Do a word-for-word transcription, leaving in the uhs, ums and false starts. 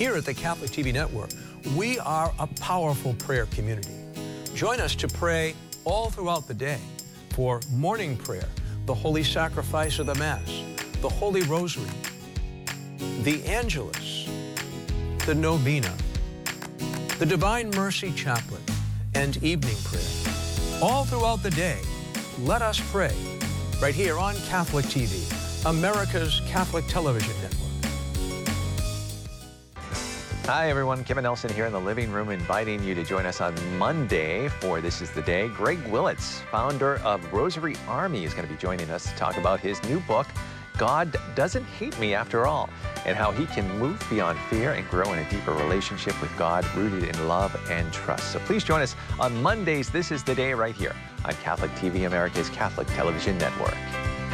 Here at the Catholic T V Network, we are a powerful prayer community. Join us to pray all throughout the day for morning prayer, the Holy Sacrifice of the Mass, the Holy Rosary, the Angelus, the Novena, the Divine Mercy Chaplet, and evening prayer. All throughout the day, let us pray right here on Catholic T V, America's Catholic television network. Hi everyone, Kevin Nelson here in the living room inviting you to join us on Monday for This Is the Day. Greg Willits, founder of Rosary Army, is going to be joining us to talk about his new book, God Doesn't Hate Me After All, and how he can move beyond fear and grow in a deeper relationship with God rooted in love and trust. So please join us on Mondays, This Is the Day, right here on Catholic T V, America's Catholic television network.